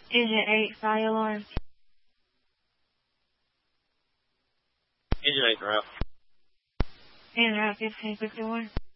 Engine 8, fire alarm. Engine 8, route. En route 1551.